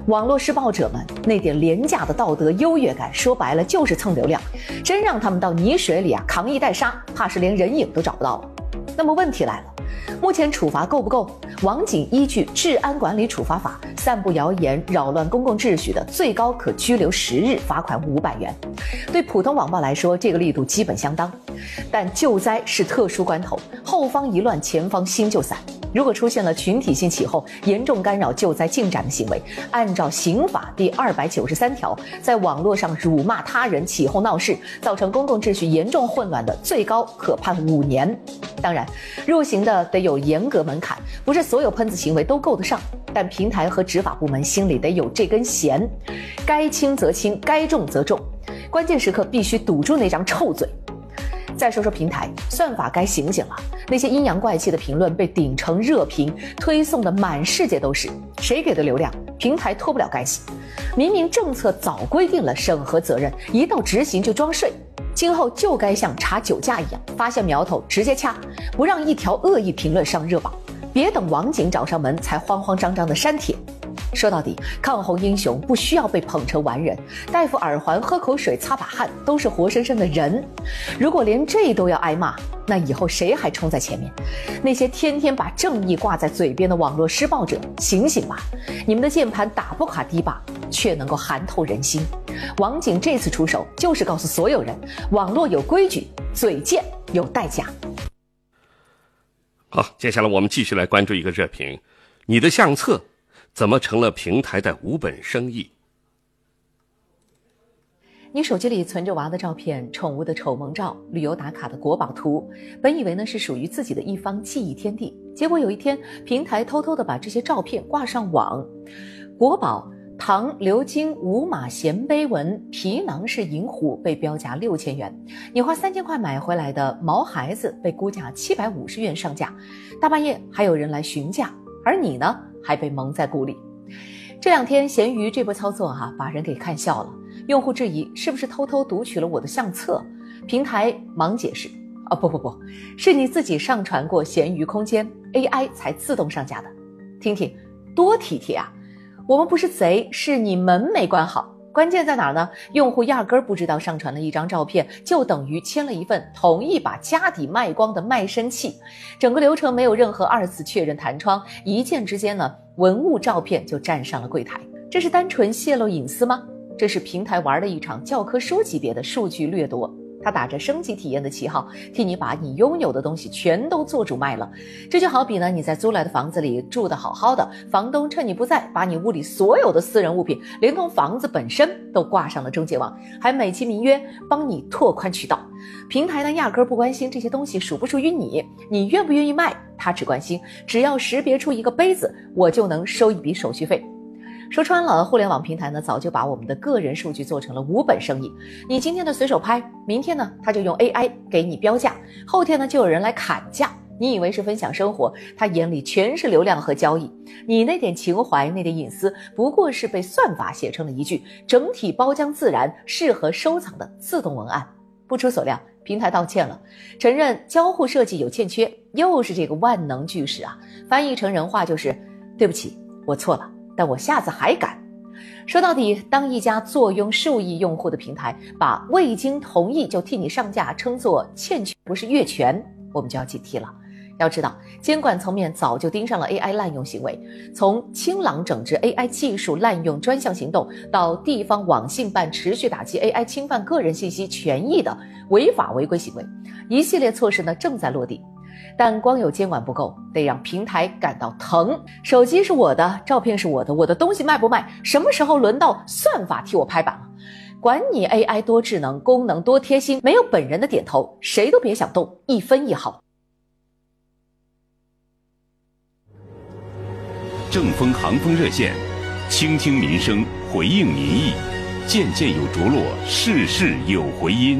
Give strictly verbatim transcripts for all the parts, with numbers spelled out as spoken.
网络施暴者们那点廉价的道德优越感，说白了就是蹭流量，真让他们到泥水里啊扛一袋沙，怕是连人影都找不到了。那么问题来了，目前处罚够不够？网警依据《治安管理处罚法》，散布谣言、扰乱公共秩序的，最高可拘留十日，罚款五百元。对普通网暴来说，这个力度基本相当。但救灾是特殊关头，后方一乱，前方心就散。如果出现了群体性起哄、严重干扰救灾进展的行为，按照刑法第二百九十三条，在网络上辱骂他人、起哄闹事，造成公共秩序严重混乱的，最高可判五年。当然，入刑的得有严格门槛，不是所有喷子行为都够得上，但平台和执法部门心里得有这根弦，该轻则轻，该重则重，关键时刻必须堵住那张臭嘴。再说说平台，算法该醒醒了。那些阴阳怪气的评论被顶成热评，推送的满世界都是。谁给的流量？平台脱不了干系。明明政策早规定了审核责任，一到执行就装睡。今后就该像查酒驾一样，发现苗头直接掐，不让一条恶意评论上热榜。别等网警找上门才慌慌张张的删帖。说到底，抗洪英雄不需要被捧成完人，戴副耳环、喝口水、擦把汗，都是活生生的人。如果连这都要挨骂，那以后谁还冲在前面？那些天天把正义挂在嘴边的网络施暴者，醒醒吧！你们的键盘打不垮堤坝，却能够寒透人心。网警这次出手，就是告诉所有人，网络有规矩，嘴贱有代价。 好，接下来我们继续来关注一个热评：你的相册怎么成了平台的无本生意？ 你手机里存着娃的照片、宠物的丑萌照、旅游打卡的国宝图，本以为呢是属于自己的一方记忆天地，结果有一天，平台偷偷的把这些照片挂上网。国宝唐鎏金五马衔碑文皮囊式银壶被标价六千元，你花三千块买回来的毛孩子被估价七百五十元上架，大半夜还有人来询价，而你呢还被蒙在鼓里。这两天闲鱼这波操作哈、啊，把人给看笑了。用户质疑是不是偷偷读取了我的相册，平台忙解释啊，不不不，是你自己上传过闲鱼空间 A I 才自动上架的。听听多体贴啊！我们不是贼，是你门没关好。关键在哪儿呢？用户压根儿不知道上传了一张照片就等于签了一份同意把家底卖光的卖身契，整个流程没有任何二次确认弹窗，一键之间呢，文物照片就站上了柜台。这是单纯泄露隐私吗？这是平台玩的一场教科书级别的数据掠夺，他打着升级体验的旗号，替你把你拥有的东西全都做主卖了。这就好比呢，你在租来的房子里住得好好的，房东趁你不在，把你屋里所有的私人物品，连同房子本身都挂上了中介网，还美其名曰帮你拓宽渠道。平台呢，压根不关心这些东西属不属于你，你愿不愿意卖，他只关心只要识别出一个杯子，我就能收一笔手续费。说穿了，互联网平台呢，早就把我们的个人数据做成了无本生意。你今天的随手拍，明天呢，他就用 A I 给你标价，后天呢，就有人来砍价。你以为是分享生活，他眼里全是流量和交易。你那点情怀，那点隐私，不过是被算法写成了一句整体包浆自然、适合收藏的自动文案。不出所料，平台道歉了，承认交互设计有欠缺，又是这个万能句式啊！翻译成人话就是：对不起，我错了。但我下次还敢。说到底，当一家坐拥数亿用户的平台把未经同意就替你上架称作欠缺不是越权，我们就要警惕了。要知道，监管层面早就盯上了 A I 滥用行为，从清朗整治 A I 技术滥用专项行动，到地方网信办持续打击 A I 侵犯个人信息权益的违法违规行为，一系列措施呢正在落地。但光有监管不够，得让平台感到疼。手机是我的，照片是我的，我的东西卖不卖？什么时候轮到算法替我拍板了？管你 A I 多智能，功能多贴心，没有本人的点头，谁都别想动一分一毫。 正风航风热线，倾听民生，回应民意，件件有着落，事事有回音。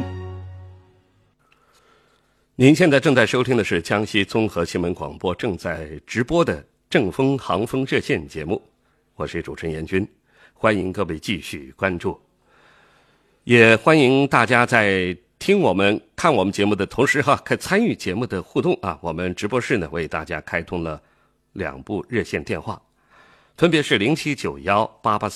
您现在正在收听的是江西综合新闻广播正在直播的正风航风热线节目，我是主持人严军，欢迎各位继续关注，也欢迎大家在听我们看我们节目的同时哈，可以参与节目的互动啊。我们直播室呢为大家开通了两部热线电话，分别是零七九幺八八